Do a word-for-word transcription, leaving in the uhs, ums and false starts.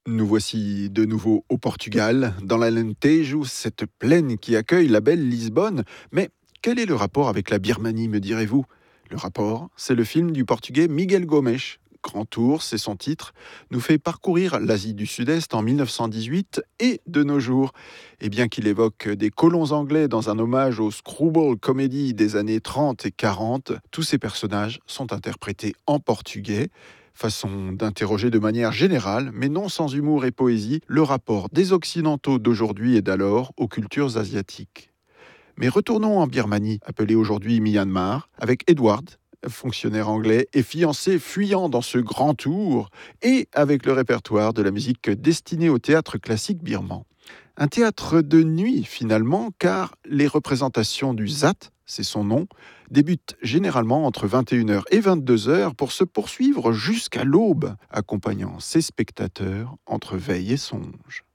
Nous voici de nouveau au Portugal, dans l'Alentejo, cette plaine qui accueille la belle Lisbonne. Mais quel est le rapport avec la Birmanie, me direz-vous? Le rapport, c'est le film du portugais Miguel Gomes. Grand Tour, c'est son titre, nous fait parcourir l'Asie du Sud-Est en mille neuf cent dix-huit et de nos jours. Et bien qu'il évoque des colons anglais dans un hommage aux screwball comedy des années trente et quarante, tous ces personnages sont interprétés en portugais. Façon d'interroger de manière générale, mais non sans humour et poésie, le rapport des Occidentaux d'aujourd'hui et d'alors aux cultures asiatiques. Mais retournons en Birmanie, appelée aujourd'hui Myanmar, avec Edward, fonctionnaire anglais et fiancé fuyant dans ce grand tour, et avec le répertoire de la musique destinée au théâtre classique birman. Un théâtre de nuit finalement, car les représentations du Z A T, c'est son nom, débutent généralement entre vingt et une heures et vingt-deux heures pour se poursuivre jusqu'à l'aube, accompagnant ses spectateurs entre veille et songe.